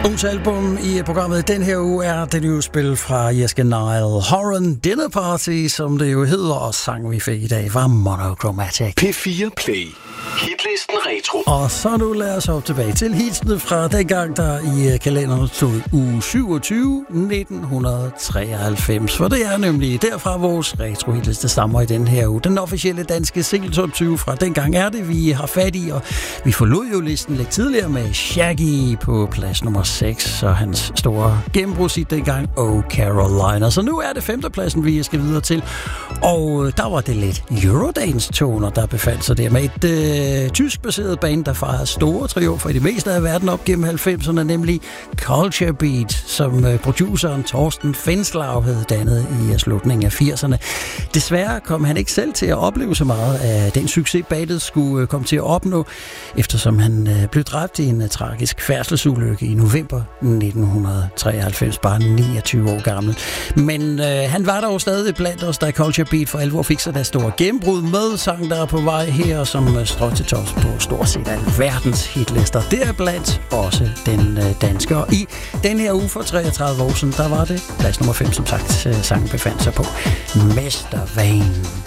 Ugens album i programmet den her uge er det nye spil fra Jeske Nile Horan, Dinner Party, som det jo hedder, og sangen vi fik i dag var Monochromatic. P4 Play. Hitlisten Retro. Og så nu lad os op tilbage til hitsene fra dengang, der i kalenderen stod uge 27, 1993. For det er nemlig derfra vores retro-hitliste stammer i den her uge. Den officielle danske single top 20 fra dengang er det, vi har fat i, og vi forlod jo listen lidt tidligere med Shaggy på plads nummer 6, og hans store gennembrudshit dengang, Oh Carolina. Så nu er det 5. pladsen, vi skal videre til, og der var det lidt Eurodance-toner, der befandt sig der med et tysk-baseret band, der fejrede store triumfer i det meste af verden op gennem 90'erne, nemlig Culture Beat, som produceren Torsten Fenslav havde dannet i slutningen af 80'erne. Desværre kom han ikke selv til at opleve så meget af den succes, bandet skulle komme til at opnå, eftersom han blev dræbt i en tragisk færdselsulykke i november 1993, bare 29 år gammel. Men han var dog stadig blandt os, da Culture Beat for alvor fik sig der store gennembrud med sang, der er på vej her, som står til tops på stort set alle verdens hitlister. Det er blandt også den danske. Og i den her uge for 33 år siden, der var det plads nummer 5, som sagt, sangen befandt sig på. Mr. Vane.